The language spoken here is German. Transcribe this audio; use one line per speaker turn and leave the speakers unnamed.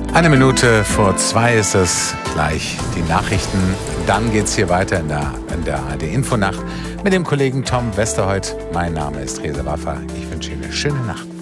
Eine Minute vor 2 ist es, gleich die Nachrichten. Dann geht es hier weiter in der ARD-Infonacht mit dem Kollegen Tom Westerholt. Mein Name ist Reza Waffa. Ich wünsche Ihnen eine schöne Nacht.